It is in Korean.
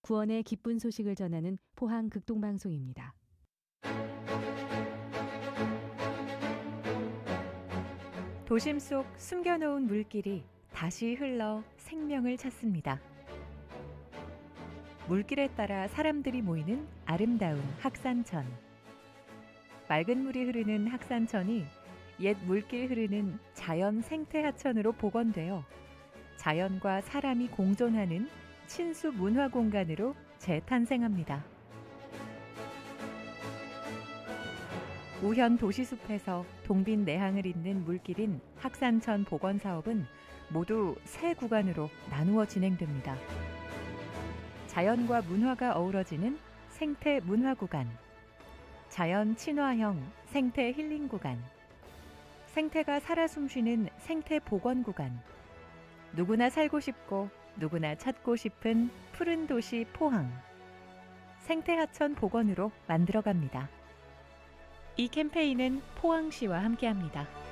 구원의 기쁜 소식을 전하는 포항 극동방송입니다. 도심 속 숨겨놓은 물길이 다시 흘러 생명을 찾습니다. 물길에 따라 사람들이 모이는 아름다운 학산천. 맑은 물이 흐르는 학산천이 옛 물길 흐르는 자연 생태하천으로 복원되어 자연과 사람이 공존하는 친수 문화 공간으로 재탄생합니다. 우현 도시숲에서 동빈 내항을 잇는 물길인 학산천 복원 사업은 모두 세 구간으로 나누어 진행됩니다. 자연과 문화가 어우러지는 생태 문화 구간, 자연 친화형 생태 힐링 구간, 생태가 살아 숨쉬는 생태 복원 구간, 누구나 살고 싶고 누구나 찾고 싶은 푸른 도시 포항, 생태하천 복원으로 만들어갑니다. 이 캠페인은 포항시와 함께합니다.